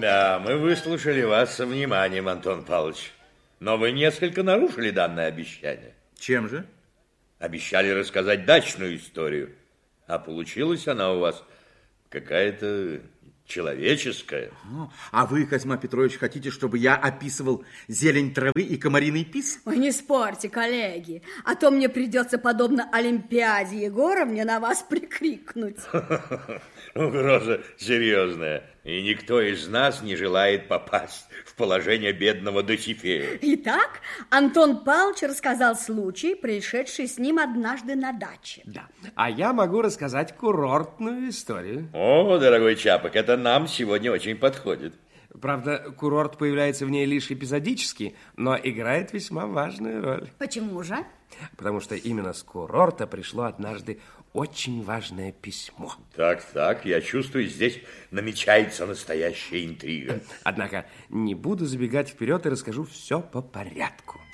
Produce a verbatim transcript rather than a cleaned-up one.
Да, мы выслушали вас со вниманием, Антон Павлович. Но вы несколько нарушили данное обещание. Чем же? Обещали рассказать дачную историю. А получилась она у вас какая-то человеческая. Ну, а вы, Козьма Петрович, хотите, чтобы я описывал зелень травы и комариный пис? Ой, не спорьте, коллеги, а то мне придется, подобно Олимпиаде Егоровне, на вас прикрикнуть. Угроза серьезная. И никто из нас не желает попасть в положение бедного Досифея. Итак, Антон Павлович рассказал случай, происшедший с ним однажды на даче. Да, а я могу рассказать курортную историю. О, дорогой Чапок, это нам сегодня очень подходит. Правда, курорт появляется в ней лишь эпизодически, но играет весьма важную роль. Почему же? Потому что именно с курорта пришло однажды очень важное письмо. Так, так, я чувствую, здесь намечается настоящая интрига. Однако не буду забегать вперед и расскажу все по порядку.